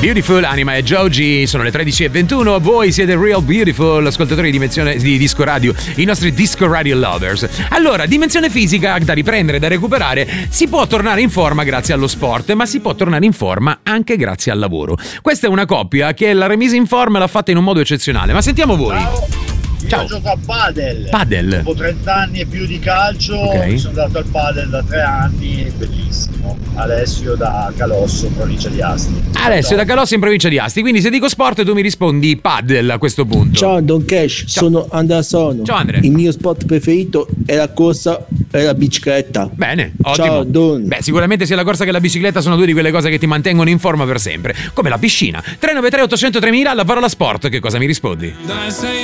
Beautiful, Anima e Joji, sono le 13:21. Voi siete Real Beautiful, ascoltatori di Disco Radio, i nostri Disco Radio lovers. Allora, dimensione fisica da riprendere, da recuperare. Si può tornare in forma grazie allo sport, ma si può tornare in forma anche grazie al lavoro. Questa è una coppia che la remise in forma l'ha fatta in un modo eccezionale. Ma sentiamo voi. Ciao. Io gioco a padel. Padel. Dopo 30 anni e più di calcio, sono andato al padel da 3 anni, bellissimo. Alessio da Calosso, provincia di Asti. Alessio da Calosso in provincia di Asti. Quindi se dico sport tu mi rispondi padel a questo punto. Ciao Don Cash, sono Andersono. Ciao Andre. Il mio sport preferito è la corsa e la bicicletta. Bene, ottimo. Ciao Don. Beh, sicuramente sia la corsa che la bicicletta sono due di quelle cose che ti mantengono in forma per sempre. Come la piscina. 393 800 3000, la parola sport, che cosa mi rispondi?